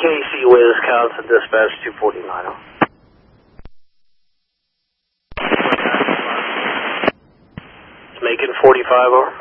Casey, Wisconsin, dispatch 249. It's making 45 over.